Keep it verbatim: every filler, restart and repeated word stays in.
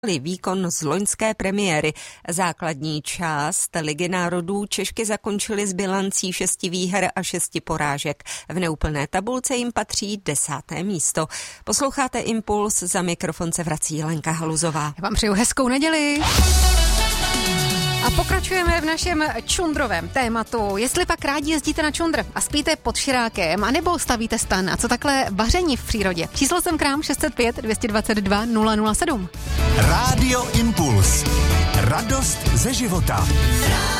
výkon z loňské premiéry. Základní část Ligy národů Češky zakončily s bilancí šesti výher a šesti porážek. V neúplné tabulce jim patří desáté místo. Posloucháte Impuls, za mikrofon se vrací Lenka Haluzová. Já vám přeju hezkou neděli. A pokračujeme v našem čundrovém tématu. Jestli pak rádi jezdíte na čundr a spíte pod širákem, anebo stavíte stan, a co takhle vaření v přírodě? Číslo sem k nám šest set pět, dvě dvacet dva, nula nula sedm. Rádio Impuls. Radost ze života.